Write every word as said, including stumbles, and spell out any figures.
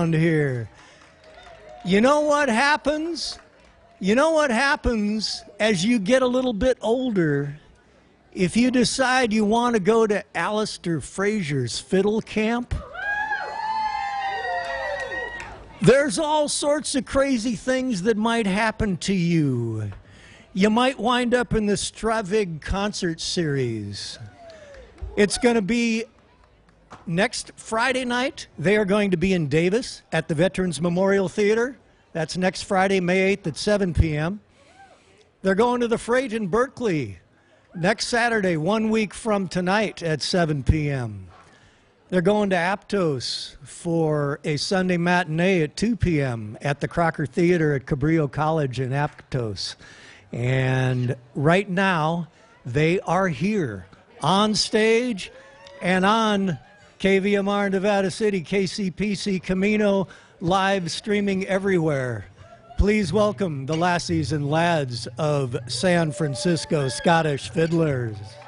around here. You know what happens? You know what happens as you get a little bit older? If you decide you want to go to Alistair Fraser's fiddle camp, there's all sorts of crazy things that might happen to you. You might wind up in the Stravig concert series. It's going to be next Friday night. They are going to be in Davis at the Veterans Memorial Theater. That's next Friday, May eighth at seven p m They're going to the Freight in Berkeley next Saturday, one week from tonight at seven p m They're going to Aptos for a Sunday matinee at two p m at the Crocker Theater at Cabrillo College in Aptos. And right now, they are here on stage and on K V M R Nevada City, K C P C Camino, live streaming everywhere. Please welcome the lassies and lads of San Francisco Scottish Fiddlers.